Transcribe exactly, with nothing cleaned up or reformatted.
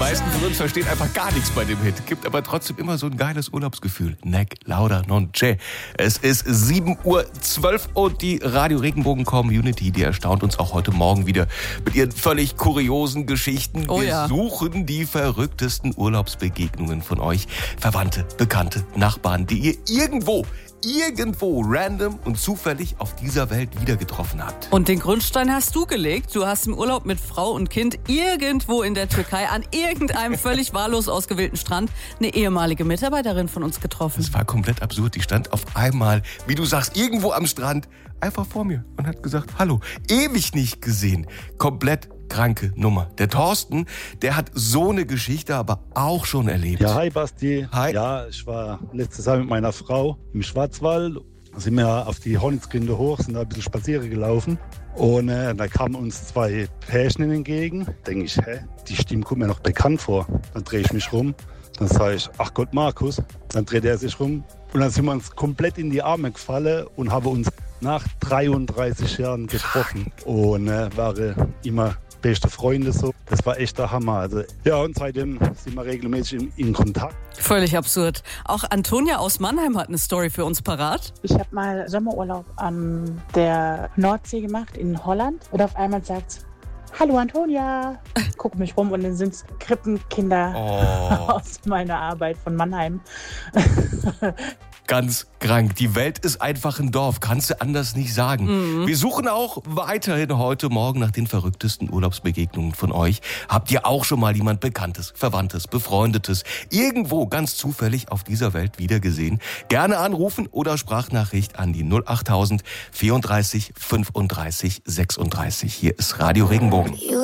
meisten von uns verstehen einfach gar nichts bei dem Hit, gibt aber trotzdem immer so ein geiles Urlaubsgefühl. Nec lauda non c'è. Es ist sieben Uhr zwölf und die Radio Regenbogen Community, die erstaunt uns auch heute Morgen wieder mit ihren völlig kuriosen Geschichten. Oh Wir ja. suchen die verrücktesten Urlaubsbegegnungen von euch. Verwandte, Bekannte, Nachbarn, die ihr irgendwo, irgendwo random und zufällig auf dieser Welt wieder getroffen habt. Und den Grundstein hast du gelegt. Du hast im Urlaub mit Frau und Kind irgendwo in der Türkei an irgendeinem völlig wahllos ausgewählten Strand eine ehemalige Mitarbeiterin von uns getroffen. Das war komplett absurd. Die stand auf einmal, wie du sagst, irgendwo am Strand, einfach vor mir und hat gesagt, hallo, ewig nicht gesehen. Komplett kranke Nummer. Der Thorsten, der hat so eine Geschichte aber auch schon erlebt. Ja, hi Basti. Hi. Ja, ich war letztes Jahr mit meiner Frau im Schwarzwald. Da sind wir auf die Hornitzgründe hoch, sind da ein bisschen spazieren gelaufen. Und äh, da kamen uns zwei Pärchen entgegen. Denke ich, hä, die Stimme kommt mir noch bekannt vor. Dann drehe ich mich rum. Dann sage ich, ach Gott, Markus. Dann dreht er sich rum. Und dann sind wir uns komplett in die Arme gefallen und haben uns nach dreiunddreißig Jahren getroffen. Und äh, waren immer beste Freunde so. Das war echt der Hammer. Also, ja, und seitdem sind wir regelmäßig in, in Kontakt. Völlig absurd. Auch Antonia aus Mannheim hat eine Story für uns parat. Ich habe mal Sommerurlaub an der Nordsee gemacht in Holland und auf einmal sagt's, hallo Antonia. Guck mich rum und dann sind's Krippenkinder Oh. aus meiner Arbeit von Mannheim. Ganz krank. Die Welt ist einfach ein Dorf, kannst du anders nicht sagen. Mhm. Wir suchen auch weiterhin heute Morgen nach den verrücktesten Urlaubsbegegnungen von euch. Habt ihr auch schon mal jemand Bekanntes, Verwandtes, Befreundetes irgendwo ganz zufällig auf dieser Welt wiedergesehen? Gerne anrufen oder Sprachnachricht an die null achttausend vierunddreißig fünfunddreißig sechsunddreißig. Hier ist Radio Regenbogen.